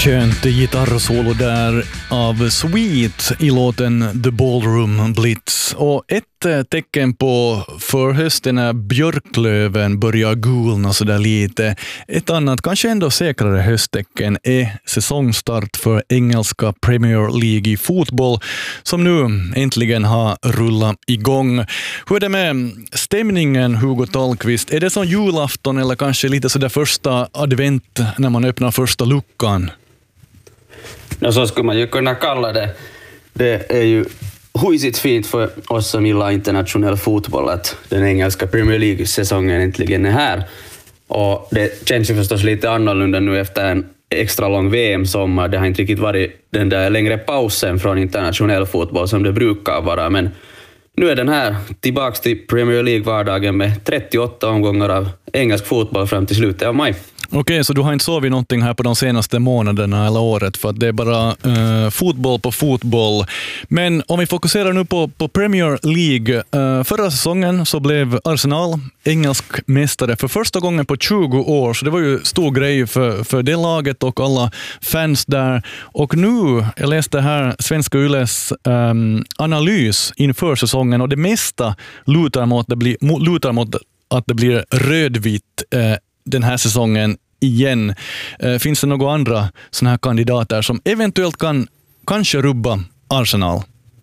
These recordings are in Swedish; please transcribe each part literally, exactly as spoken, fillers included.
Skönt gitarrsolo där av Sweet i låten The Ballroom Blitz. Och ett tecken på förhösten när björklöven börjar gulna så där lite. Ett annat, kanske ändå säkrare hösttecken är säsongstart för engelska Premier League i fotboll som nu äntligen har rullat igång. Hur är det med stämningen, Hugo Tallqvist? Är det som julafton eller kanske lite så där första advent när man öppnar första luckan? Ja, så skulle man ju kunna kalla det. Det är ju huisigt fint för oss som gillar internationell fotboll att den engelska Premier League-säsongen äntligen är här. Och det känns ju förstås lite annorlunda nu efter en extra lång V M-sommar. Det har inte riktigt varit den där längre pausen från internationell fotboll som det brukar vara. Men nu är den här tillbaka till Premier League-vardagen med trettioåtta omgångar av engelsk fotboll fram till slutet av maj. Okej, okay, så du har inte sovit någonting här på de senaste månaderna eller året för att det är bara uh, fotboll på fotboll. Men om vi fokuserar nu på, på Premier League. Uh, förra säsongen så blev Arsenal engelsk mästare för första gången på tjugo år. Så det var ju stor grej för, för det laget och alla fans där. Och nu, jag läste här Svenska Yles um, analys inför säsongen och det mesta lutar mot, det blir, lutar mot att det blir rödvitt uh, den här säsongen igen. Eh, finns det några andra såna här kandidater som eventuellt kan kanske rubba Arsenal?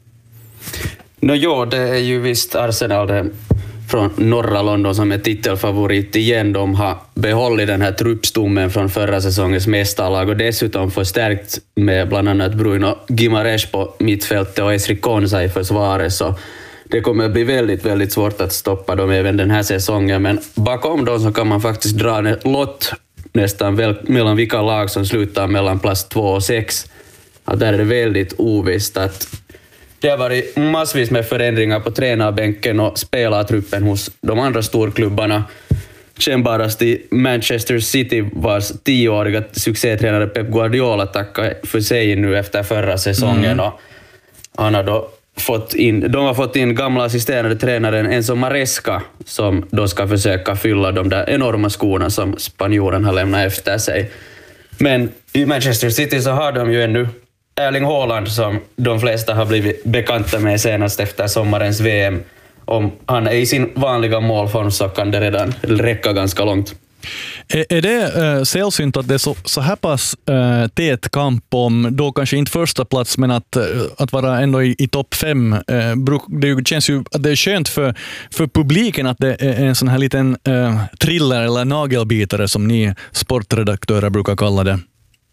No, jo, det är ju visst Arsenal det från norra London som är titelfavorit igen. De har behållit den här truppstommen från förra säsongens mästarlag och dessutom förstärkt med bland annat Bruno Guimaraes på mittfältet och Ezri Konsa i försvaret, så det kommer bli väldigt, väldigt svårt att stoppa dem även den här säsongen. Men bakom dem så kan man faktiskt dra en lott nästan väl, mellan vilka lag som slutar mellan plats två och sex. Att där är det väldigt ovisst att det har varit massvis med förändringar på tränarbänken och spelartruppen hos de andra storklubbarna. Kännbarast i Manchester City vars tioåriga succétränare Pep Guardiola tackar för sig nu efter förra säsongen. Mm. Och han har då fått in, de har fått in gamla assisterande tränaren Enzo Maresca som då ska försöka fylla de där enorma skorna som spanjoren har lämnat efter sig. Men i Manchester City så har de ju ännu Erling Haaland som de flesta har blivit bekanta med senast efter sommarens V M. Om han är i sin vanliga målform så kan det redan räcka ganska långt. Är, är det äh, sällsynt att det är så, så här pass äh, tät kamp om då kanske inte första plats men att, äh, att vara ändå i, i topp fem? Äh, bruk, det känns ju att det är skönt för, för publiken att det är en sån här liten äh, thriller eller nagelbitare som ni sportredaktörer brukar kalla det.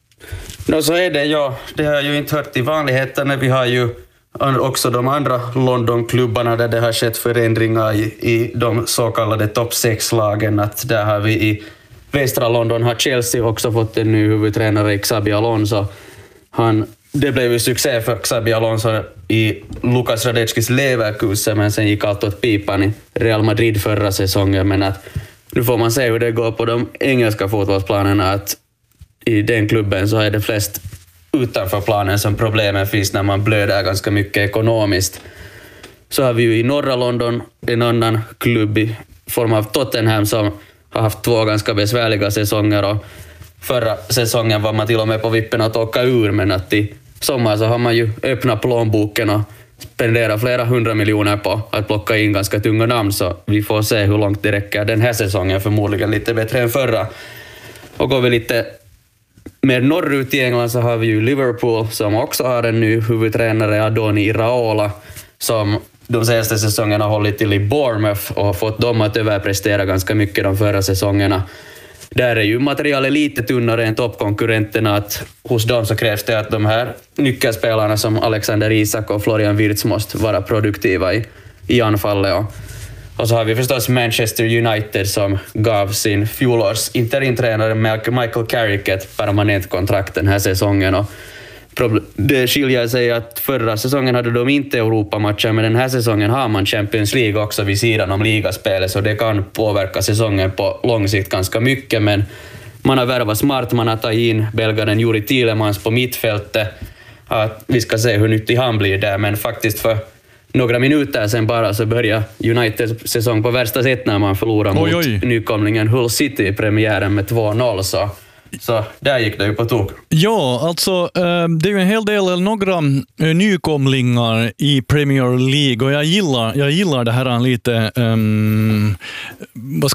No, så är det, ja. Det har ju inte hört till vanligheten. Vi har ju också de andra Londonklubbarna där det har skett förändringar i, i de så kallade topp sex-lagen. Att där har vi i västra London har Chelsea också fått en ny huvudtränare, Xabi Alonso. Han, det blev ju succé för Xabi Alonso i Lukas Radeckis Leverkusen, men sen gick allt åt pipan i Real Madrid förra säsongen. Men att nu får man se hur det går på de engelska fotbollsplanerna, att i den klubben så är det flest utanför planen som problemen finns när man blöder ganska mycket ekonomiskt. Så har vi ju i norra London en annan klubb i form av Tottenham som har haft två ganska besvärliga säsonger och förra säsongen var man till och med på vippen att åka ur, men att i sommar så har man ju öppnat plånboken och spenderat flera hundra miljoner på att plocka in ganska tunga namn, så vi får se hur långt det räcker den här säsongen, förmodligen lite bättre än förra. Och går vi lite mer norrut i England så har vi ju Liverpool som också har en ny huvudtränare, Adoni Iraola, som de senaste säsongerna har hållit till i Bournemouth och fått dem att överprestera ganska mycket de förra säsongerna. Där är ju materialet lite tunnare än toppkonkurrenterna, att hos dem så krävs det att de här nyckelspelarna som Alexander Isak och Florian Wirtz måste vara produktiva i, i anfallet. Och, och så har vi förstås Manchester United som gav sin fjolårs interimtränare Michael Carrick ett permanent kontrakt den här säsongen. Och det skiljer sig att förra säsongen hade de inte Europamatcher, men den här säsongen har man Champions League också vid sidan om ligaspelet, så det kan påverka säsongen på lång sikt ganska mycket. Men man har värvat smart, man har tagit in belgaren Juri Tielemans på mittfältet. Att vi ska se hur nyttig han blir där, men faktiskt för några minuter sen bara så börjar Uniteds säsong på värsta sätt när man förlorar oj, mot oj. nykomlingen Hull City i premiären med två noll, så Så där gick det ju på tok. Ja, alltså det är ju en hel del, eller några nykomlingar i Premier League och jag gillar, jag gillar det här lite, um, vad ska